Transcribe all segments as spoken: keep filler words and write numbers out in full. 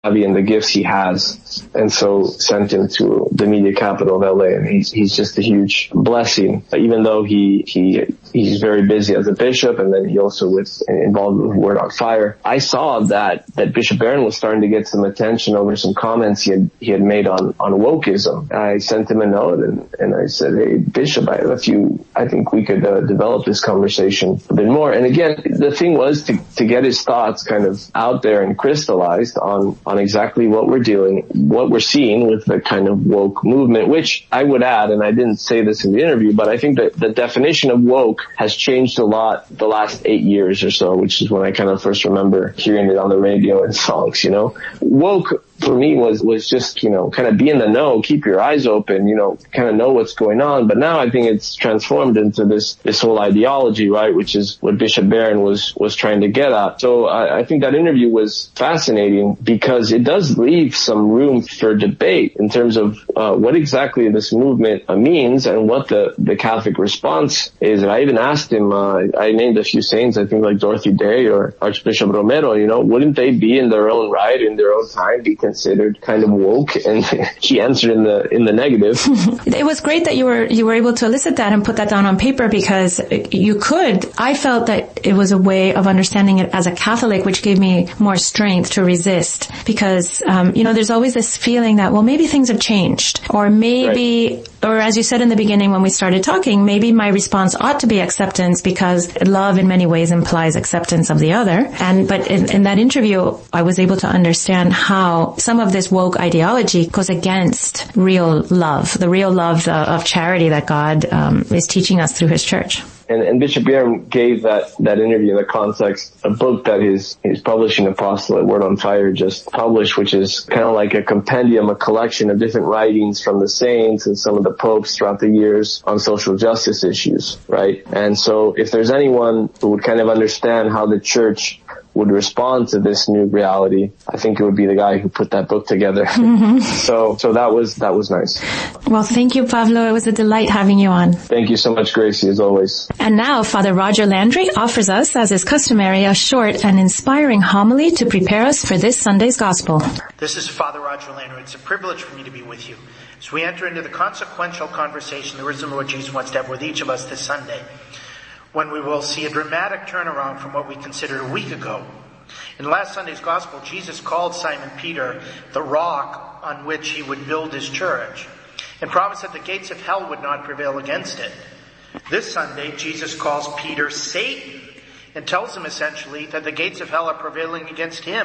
and the gifts he has, and so sent him to the media capital of L A, and he's he's just a huge blessing. Even though he he he's very busy as a bishop, and then he also was involved with Word on Fire. I saw that that Bishop Barron was starting to get some attention over some comments he had he had made on on wokeism. I sent him a note, and and I said, "Hey Bishop, I have a few. I think we could uh, develop this conversation a bit more." And again, the thing was to to get his thoughts kind of out there and crystallized on on exactly what we're doing, what we're seeing with the kind of woke movement, which I would add, and I didn't say this in the interview, but I think that the definition of woke has changed a lot the last eight years or so, which is when I kind of first remember hearing it on the radio and songs, you know. Woke for me was, was just, you know, kind of be in the know, keep your eyes open, you know, kind of know what's going on. But now I think it's transformed into this, this whole ideology, right, which is what Bishop Barron was, was trying to get at. So I, I think that interview was fascinating because it does leave some room for debate in terms of, uh, what exactly this movement uh, means and what the, the Catholic response is. And I even asked him, uh, I named a few saints, I think like Dorothy Day or Archbishop Romero, you know, wouldn't they be in their own right, in their own time, because considered kind of woke? And he answered in the in the negative. It was great that you were you were able to elicit that and put that down on paper, because you could. I felt that it was a way of understanding it as a Catholic, which gave me more strength to resist. Because um, you know, there's always this feeling that, well, maybe things have changed, or maybe, right. Or as you said in the beginning when we started talking, maybe my response ought to be acceptance, because love in many ways implies acceptance of the other. And but in, in that interview, I was able to understand how some of this woke ideology goes against real love, the real love uh, of charity that God um, is teaching us through His church. And, and Bishop Barron gave that, that interview in the context, a book that his, his publishing apostolate, Word on Fire, just published, which is kind of like a compendium, a collection of different writings from the saints and some of the popes throughout the years on social justice issues, right? And so if there's anyone who would kind of understand how the church would respond to this new reality, I think it would be the guy who put that book together. Mm-hmm. So, so that was, that was nice. Well, thank you, Pablo. It was a delight having you on. Thank you so much, Gracie, as always. And now, Father Roger Landry offers us, as is customary, a short and inspiring homily to prepare us for this Sunday's Gospel. This is Father Roger Landry. It's a privilege for me to be with you as we enter into the consequential conversation the risen Lord Jesus wants to have with each of us this Sunday, when we will see a dramatic turnaround from what we considered a week ago. In last Sunday's Gospel, Jesus called Simon Peter the rock on which he would build his church, and promised that the gates of hell would not prevail against it. This Sunday, Jesus calls Peter Satan and tells him essentially that the gates of hell are prevailing against him.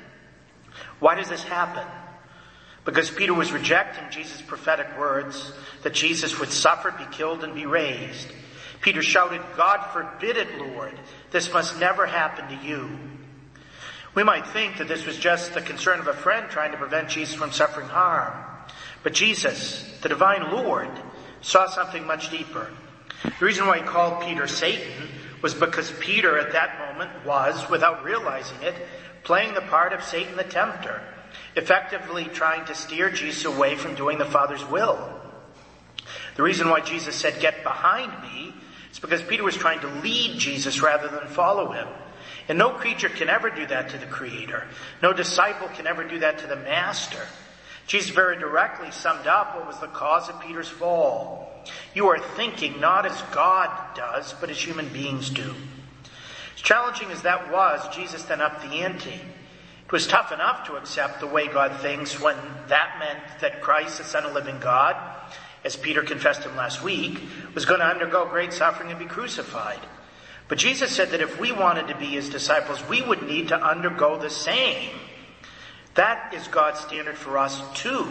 Why does this happen? Because Peter was rejecting Jesus' prophetic words that Jesus would suffer, be killed, and be raised. Peter shouted, "God forbid it, Lord. This must never happen to you." We might think that this was just the concern of a friend trying to prevent Jesus from suffering harm. But Jesus, the divine Lord, saw something much deeper. The reason why he called Peter Satan was because Peter at that moment was, without realizing it, playing the part of Satan the tempter, effectively trying to steer Jesus away from doing the Father's will. The reason why Jesus said, "Get behind me," is because Peter was trying to lead Jesus rather than follow him. And no creature can ever do that to the Creator. No disciple can ever do that to the Master. Jesus very directly summed up what was the cause of Peter's fall. You are thinking not as God does, but as human beings do. As challenging as that was, Jesus then upped the ante. It was tough enough to accept the way God thinks when that meant that Christ, the Son of the living God, as Peter confessed him last week, was going to undergo great suffering and be crucified. But Jesus said that if we wanted to be his disciples, we would need to undergo the same. That is God's standard for us too.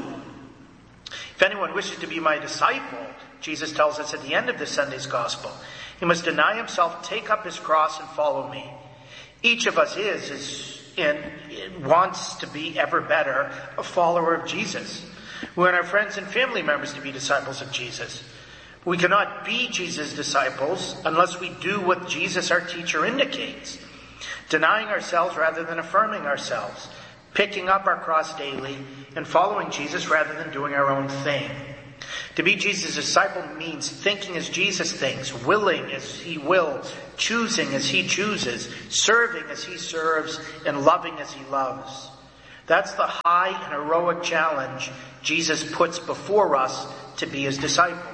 If anyone wishes to be my disciple, Jesus tells us at the end of this Sunday's Gospel, he must deny himself, take up his cross, and follow me. Each of us is, is and wants to be ever better a follower of Jesus. We want our friends and family members to be disciples of Jesus. We cannot be Jesus' disciples unless we do what Jesus, our teacher, indicates. Denying ourselves rather than affirming ourselves. Picking up our cross daily and following Jesus rather than doing our own thing. To be Jesus' disciple means thinking as Jesus thinks, willing as he wills, choosing as he chooses, serving as he serves, and loving as he loves. That's the high and heroic challenge Jesus puts before us to be his disciples.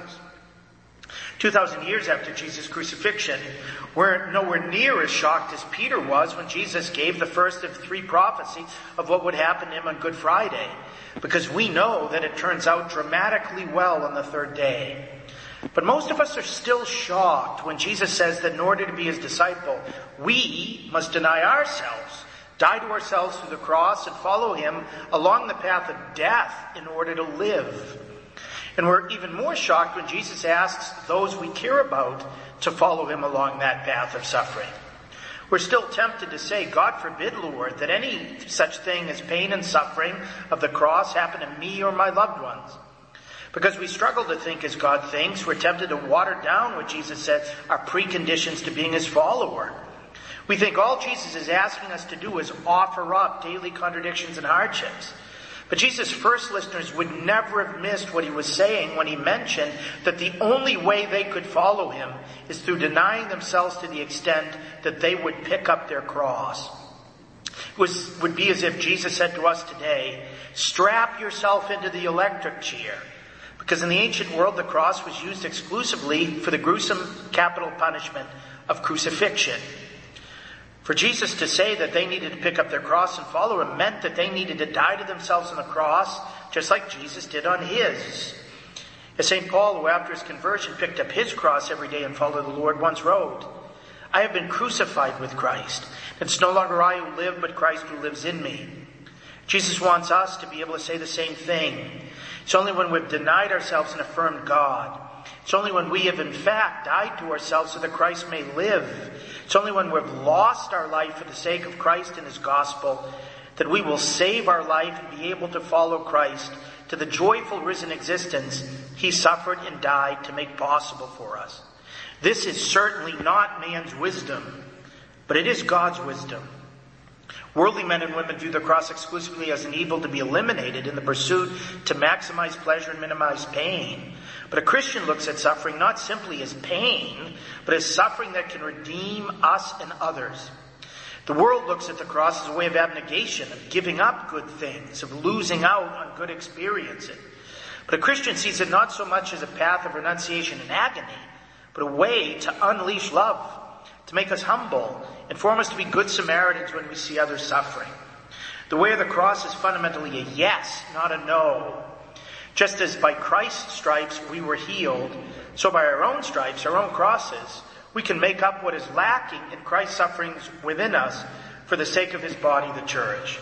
Two thousand years after Jesus' crucifixion, we're nowhere near as shocked as Peter was when Jesus gave the first of three prophecies of what would happen to him on Good Friday, because we know that it turns out dramatically well on the third day. But most of us are still shocked when Jesus says that in order to be his disciple, we must deny ourselves, die to ourselves through the cross, and follow him along the path of death in order to live. And we're even more shocked when Jesus asks those we care about to follow him along that path of suffering. We're still tempted to say, God forbid, Lord, that any such thing as pain and suffering of the cross happen to me or my loved ones. Because we struggle to think as God thinks, we're tempted to water down what Jesus said are preconditions to being his follower. We think all Jesus is asking us to do is offer up daily contradictions and hardships. But Jesus' first listeners would never have missed what he was saying when he mentioned that the only way they could follow him is through denying themselves to the extent that they would pick up their cross. It was, would be as if Jesus said to us today, strap yourself into the electric chair. Because in the ancient world, the cross was used exclusively for the gruesome capital punishment of crucifixion. For Jesus to say that they needed to pick up their cross and follow him meant that they needed to die to themselves on the cross, just like Jesus did on his. As Saint Paul, who after his conversion picked up his cross every day and followed the Lord, once wrote, I have been crucified with Christ. It's no longer I who live, but Christ who lives in me. Jesus wants us to be able to say the same thing. It's only when we've denied ourselves and affirmed God. It's only when we have in fact died to ourselves so that Christ may live. It's only when we've lost our life for the sake of Christ and his gospel that we will save our life and be able to follow Christ to the joyful risen existence he suffered and died to make possible for us. This is certainly not man's wisdom, but it is God's wisdom. Worldly men and women view the cross exclusively as an evil to be eliminated in the pursuit to maximize pleasure and minimize pain. But a Christian looks at suffering not simply as pain, but as suffering that can redeem us and others. The world looks at the cross as a way of abnegation, of giving up good things, of losing out on good experiences. But a Christian sees it not so much as a path of renunciation and agony, but a way to unleash love, to make us humble, and form us to be good Samaritans when we see others suffering. The way of the cross is fundamentally a yes, not a no. Just as by Christ's stripes we were healed, so by our own stripes, our own crosses, we can make up what is lacking in Christ's sufferings within us for the sake of his body, the church.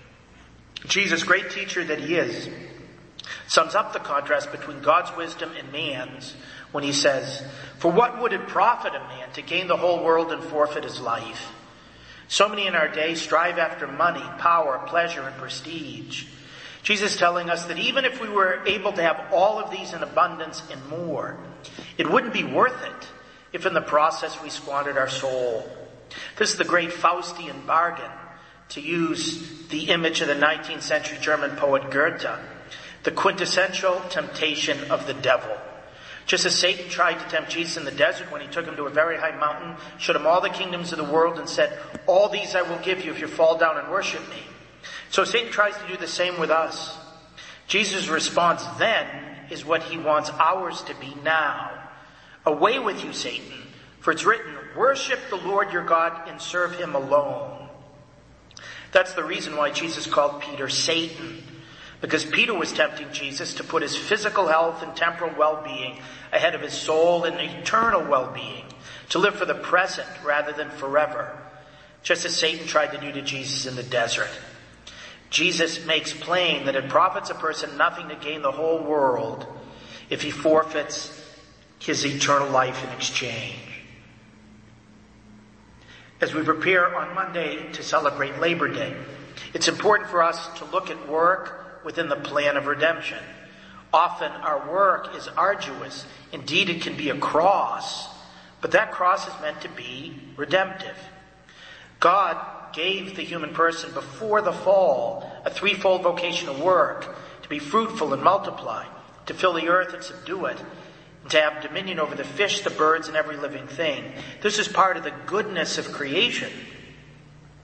Jesus, great teacher that he is, sums up the contrast between God's wisdom and man's when he says, for what would it profit a man to gain the whole world and forfeit his life? So many in our day strive after money, power, pleasure, and prestige. Jesus telling us that even if we were able to have all of these in abundance and more, it wouldn't be worth it if in the process we squandered our soul. This is the great Faustian bargain, to use the image of the nineteenth century German poet Goethe, the quintessential temptation of the devil. Just as Satan tried to tempt Jesus in the desert when he took him to a very high mountain, showed him all the kingdoms of the world and said, all these I will give you if you fall down and worship me. So Satan tries to do the same with us. Jesus' response then is what he wants ours to be now. Away with you, Satan, for it's written, worship the Lord your God and serve him alone. That's the reason why Jesus called Peter Satan, because Peter was tempting Jesus to put his physical health and temporal well-being ahead of his soul and eternal well-being, to live for the present rather than forever, just as Satan tried to do to Jesus in the desert. Jesus makes plain that it profits a person nothing to gain the whole world if he forfeits his eternal life in exchange. As we prepare on Monday to celebrate Labor Day, it's important for us to look at work within the plan of redemption. Often our work is arduous. Indeed, it can be a cross, but that cross is meant to be redemptive. God gave the human person before the fall a threefold vocation of work: to be fruitful and multiply, to fill the earth and subdue it, and to have dominion over the fish, the birds, and every living thing. This is part of the goodness of creation.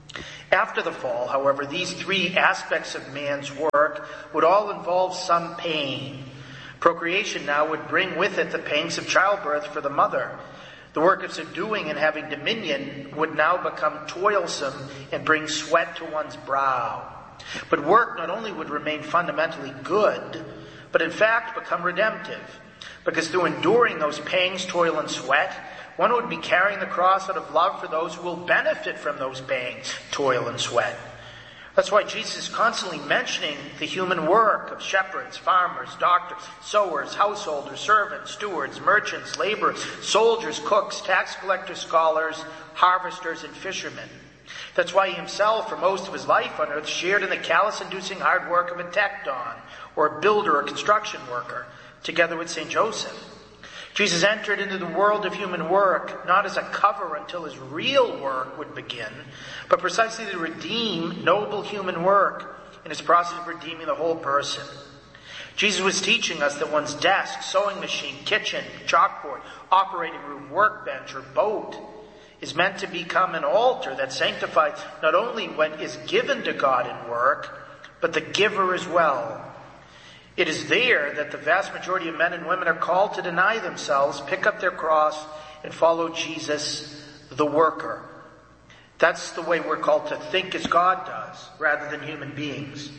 After the fall, however, these three aspects of man's work would all involve some pain. Procreation now would bring with it the pangs of childbirth for the mother. The work of subduing and having dominion would now become toilsome and bring sweat to one's brow. But work not only would remain fundamentally good, but in fact become redemptive. Because through enduring those pangs, toil, and sweat, one would be carrying the cross out of love for those who will benefit from those pangs, toil, and sweat. That's why Jesus is constantly mentioning the human work of shepherds, farmers, doctors, sowers, householders, servants, stewards, merchants, laborers, soldiers, cooks, tax collectors, scholars, harvesters, and fishermen. That's why he himself, for most of his life on earth, shared in the callous-inducing hard work of a tekton, or a builder or construction worker, together with Saint Joseph. Jesus entered into the world of human work not as a cover until his real work would begin, but precisely to redeem noble human work in his process of redeeming the whole person. Jesus was teaching us that one's desk, sewing machine, kitchen, chalkboard, operating room, workbench, or boat is meant to become an altar that sanctifies not only what is given to God in work, but the giver as well. It is there that the vast majority of men and women are called to deny themselves, pick up their cross, and follow Jesus, the worker. That's the way we're called to think as God does, rather than human beings.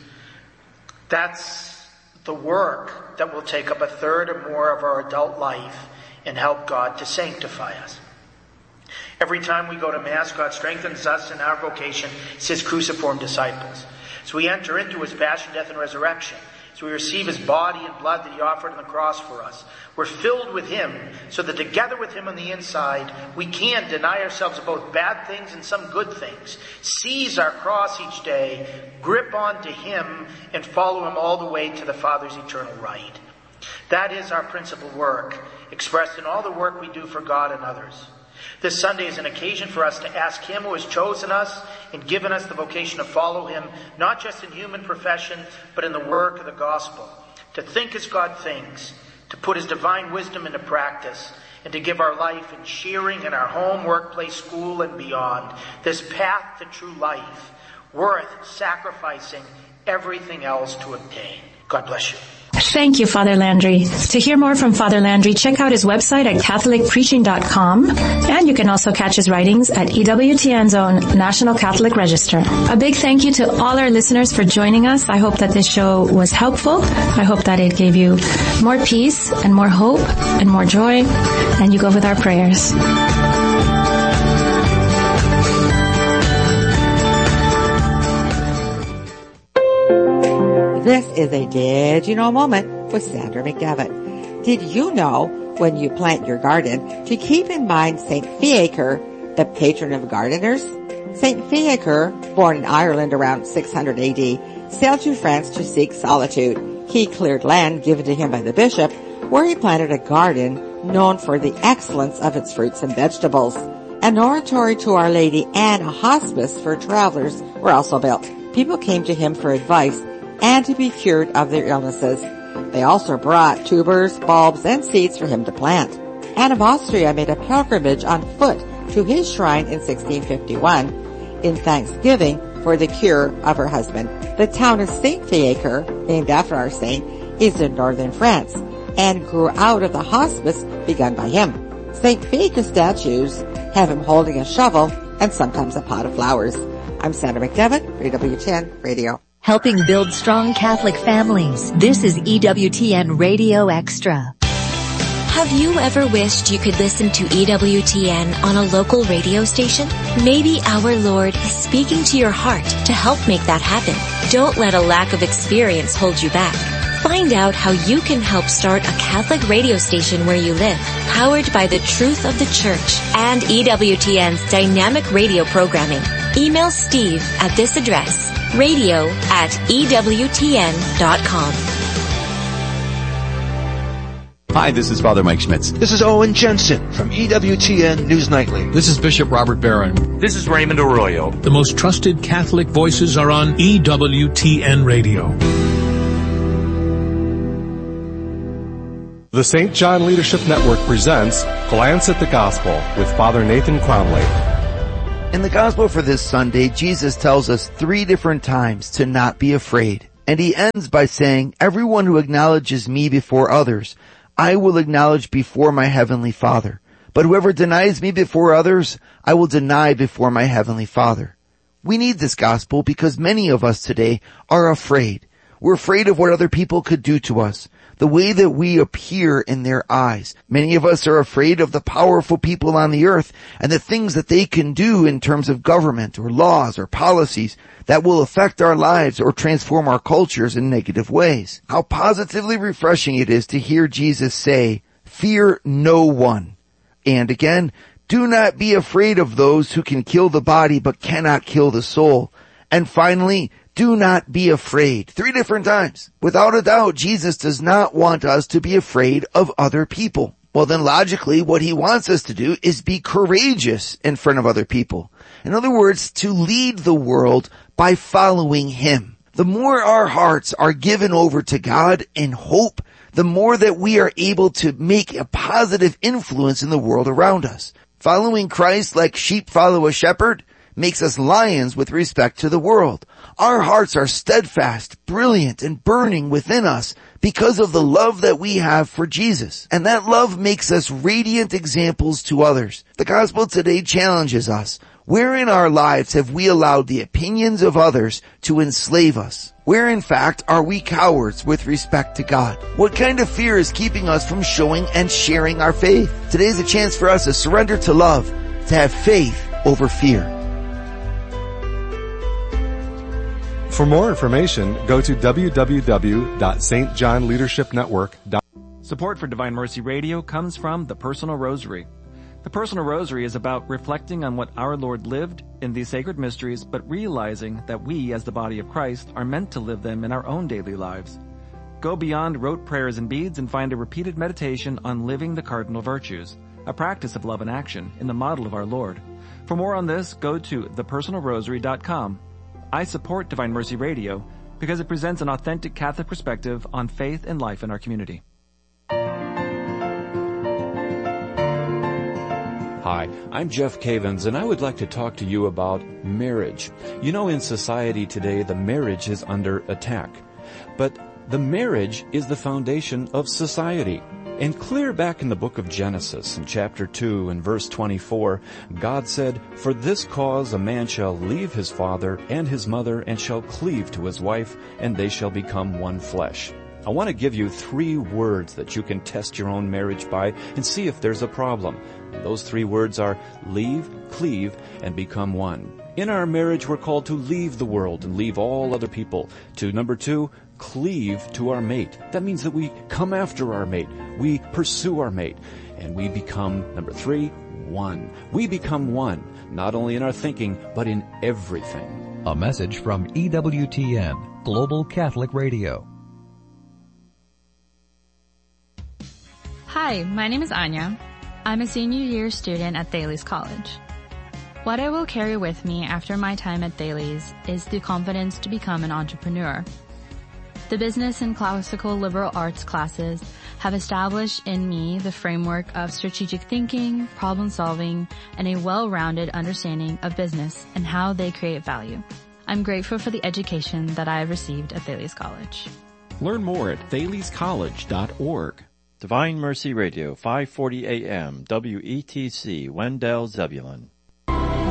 That's the work that will take up a third or more of our adult life and help God to sanctify us. Every time we go to Mass, God strengthens us in our vocation as His cruciform disciples. So we enter into His passion, death, and resurrection. So we receive His body and blood that He offered on the cross for us. We're filled with Him so that together with Him on the inside, we can deny ourselves of both bad things and some good things. Seize our cross each day, grip onto Him, and follow Him all the way to the Father's eternal right. That is our principal work, expressed in all the work we do for God and others. This Sunday is an occasion for us to ask Him who has chosen us and given us the vocation to follow Him, not just in human profession, but in the work of the gospel. To think as God thinks, to put His divine wisdom into practice, and to give our life in sharing in our home, workplace, school, and beyond. This path to true life, worth sacrificing everything else to obtain. God bless you. Thank you, Father Landry. To hear more from Father Landry, check out his website at catholic preaching dot com, and you can also catch his writings at E W T N's own National Catholic Register. A big thank you to all our listeners for joining us. I hope that this show was helpful. I hope that it gave you more peace and more hope and more joy, and you go with our prayers. This is a Did You Know moment with Sandra McDevitt. Did you know when you plant your garden to keep in mind Saint Fiacre, the patron of gardeners? Saint Fiacre, born in Ireland around six hundred A D, sailed to France to seek solitude. He cleared land given to him by the bishop, where he planted a garden known for the excellence of its fruits and vegetables. An oratory to Our Lady and a hospice for travelers were also built. People came to him for advice and to be cured of their illnesses. They also brought tubers, bulbs, and seeds for him to plant. Anne of Austria made a pilgrimage on foot to his shrine in sixteen fifty-one in thanksgiving for the cure of her husband. The town of Saint Fiacre, named after our saint, is in northern France and grew out of the hospice begun by him. Saint Fiacre statues have him holding a shovel and sometimes a pot of flowers. I'm Sandra McDevitt for E W T N Radio. Helping build strong Catholic families. This is E W T N Radio Extra. Have you ever wished you could listen to E W T N on a local radio station? Maybe our Lord is speaking to your heart to help make that happen. Don't let a lack of experience hold you back. Find out how you can help start a Catholic radio station where you live, powered by the truth of the Church and E W T N's dynamic radio programming. Email Steve at this address, radio at E W T N dot com. Hi, this is Father Mike Schmitz. This is Owen Jensen from E W T N News Nightly. This is Bishop Robert Barron. This is Raymond Arroyo. The most trusted Catholic voices are on E W T N Radio. The Saint John Leadership Network presents Glance at the Gospel with Father Nathan Cromley. In the gospel for this Sunday, Jesus tells us three different times to not be afraid. And he ends by saying, everyone who acknowledges me before others, I will acknowledge before my heavenly Father. But whoever denies me before others, I will deny before my heavenly Father. We need this gospel because many of us today are afraid. We're afraid of what other people could do to us, the way that we appear in their eyes. Many of us are afraid of the powerful people on the earth and the things that they can do in terms of government or laws or policies that will affect our lives or transform our cultures in negative ways. How positively refreshing it is to hear Jesus say, fear no one. And again, do not be afraid of those who can kill the body but cannot kill the soul. And finally, do not be afraid. Three different times. Without a doubt, Jesus does not want us to be afraid of other people. Well, then logically, what he wants us to do is be courageous in front of other people. In other words, to lead the world by following him. The more our hearts are given over to God in hope, the more that we are able to make a positive influence in the world around us. Following Christ like sheep follow a shepherd makes us lions with respect to the world. Our hearts are steadfast, brilliant, and burning within us because of the love that we have for Jesus. And that love makes us radiant examples to others. The gospel today challenges us. Where in our lives have we allowed the opinions of others to enslave us? Where in fact are we cowards with respect to God? What kind of fear is keeping us from showing and sharing our faith? Today is a chance for us to surrender to love, to have faith over fear. For more information, go to w w w dot s t john leadership network dot com. Support for Divine Mercy Radio comes from the Personal Rosary. The Personal Rosary is about reflecting on what our Lord lived in these sacred mysteries, but realizing that we, as the body of Christ, are meant to live them in our own daily lives. Go beyond rote prayers and beads and find a repeated meditation on living the cardinal virtues, a practice of love and action in the model of our Lord. For more on this, go to the personal rosary dot com. I support Divine Mercy Radio because it presents an authentic Catholic perspective on faith and life in our community. Hi, I'm Jeff Cavins, and I would like to talk to you about marriage. You know, in society today, the marriage is under attack. But the marriage is the foundation of society. And clear back in the book of Genesis, in chapter two and verse twenty-four, God said, "For this cause a man shall leave his father and his mother and shall cleave to his wife, and they shall become one flesh." I want to give you three words that you can test your own marriage by and see if there's a problem. And those three words are leave, cleave, and become one. In our marriage, we're called to leave the world and leave all other people. To number two, cleave to our mate. That means that we come after our mate. We pursue our mate. And we become, number three, one. We become one, not only in our thinking, but in everything. A message from E W T N, Global Catholic Radio. Hi, my name is Anya. I'm a senior year student at Thales College. What I will carry with me after my time at Thales is the confidence to become an entrepreneur. The business and classical liberal arts classes have established in me the framework of strategic thinking, problem solving, and a well-rounded understanding of business and how they create value. I'm grateful for the education that I have received at Thales College. Learn more at thales college dot org. Divine Mercy Radio, five forty A M, W E T C, Wendell, Zebulon.